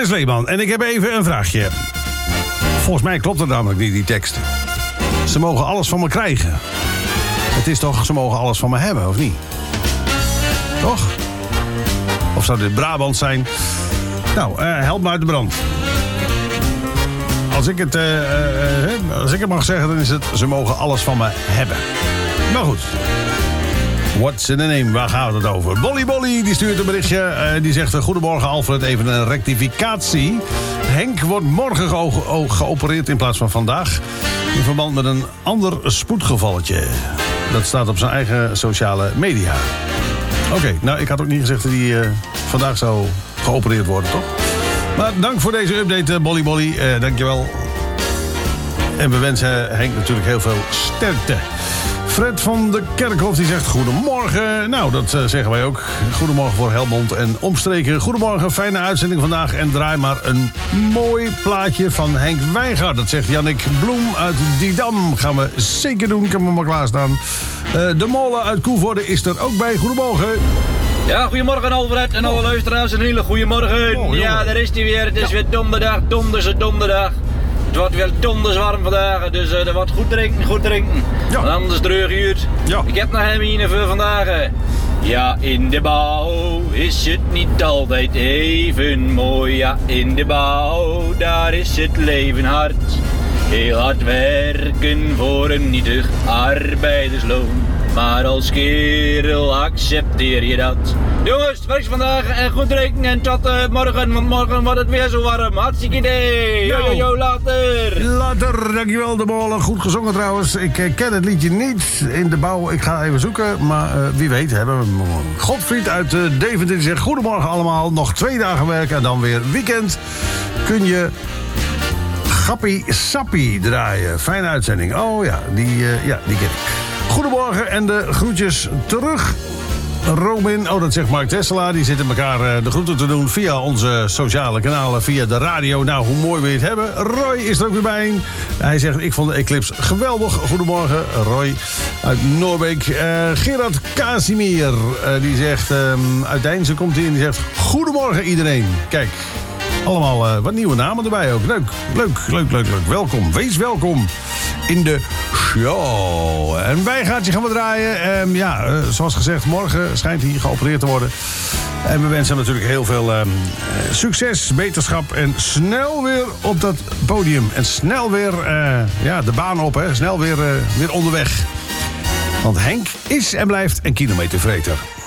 Dennis Leeman. En ik heb even een vraagje. Volgens mij klopt het namelijk niet, die tekst. Ze mogen alles van me krijgen. Het is toch, ze mogen alles van me hebben, of niet? Toch? Of zou dit Brabant zijn? Nou, help me uit de brand. Als ik het mag zeggen, dan is het... ze mogen alles van me hebben. Maar goed. What's in the name? Waar gaat het over? Bolly die stuurt een berichtje. Die zegt, goedemorgen Alfred, even een rectificatie. Henk wordt morgen geopereerd in plaats van vandaag. In verband met een ander spoedgevalletje. Dat staat op zijn eigen sociale media. Oké, nou ik had ook niet gezegd dat hij vandaag zou geopereerd worden, toch? Maar dank voor deze update, Bolly. Dankjewel. En we wensen Henk natuurlijk heel veel sterkte. Fred van de Kerkhof die zegt goedemorgen. Nou, dat zeggen wij ook. Goedemorgen voor Helmond en omstreken. Goedemorgen, fijne uitzending vandaag. En draai maar een mooi plaatje van Henk Wijngaard. Dat zegt Jannik Bloem uit Didam. Gaan we zeker doen. Ik heb hem maar klaarstaan. De Molen uit Koevoorde is er ook bij. Goedemorgen. Ja, goedemorgen Alfred en alle luisteraars. Een hele goede morgen. Ja, daar is hij weer. Het is weer donderdag. Donderdag. Het wordt weer donders warm vandaag, dus er wordt goed drinken. Ja. Want anders dreuguurt. Ja. Ik heb nog hem voor vandaag. Ja, in de bouw is het niet altijd even mooi. Ja, in de bouw, daar is het leven hard. Heel hard werken voor een nietig arbeidersloon. Maar als kerel accepteer je dat. Jongens, straks vandaag en goed drinken en tot morgen, want morgen wordt het weer zo warm. Hartstikke idee. Yo, later. Later, dankjewel de Molen. Goed gezongen trouwens. Ik ken het liedje niet in de bouw. Ik ga even zoeken, maar wie weet hebben we Godfried uit Deventer die zegt goedemorgen allemaal. Nog 2 dagen werken en dan weer weekend. Kun je Gappie Sappie draaien. Fijne uitzending. Oh ja, die ken ik. Goedemorgen en de groetjes terug. Robin, dat zegt Mark Tessela. Die zitten elkaar de groeten te doen via onze sociale kanalen, via de radio. Nou, hoe mooi wil je het hebben? Roy is er ook weer bij. Hij zegt, ik vond de Eclipse geweldig. Goedemorgen, Roy uit Noorbeek. Gerard Casimir, die zegt, uit Deinzen komt hij en die zegt, goedemorgen iedereen. Kijk, allemaal wat nieuwe namen erbij ook. Leuk. Welkom, wees welkom in de show. Een bijgaatje gaan we draaien. Zoals gezegd, morgen schijnt hij geopereerd te worden. En we wensen hem natuurlijk heel veel succes, beterschap en snel weer op dat podium. En snel weer de baan op, hè. Snel weer onderweg. Want Henk is en blijft een kilometervreter.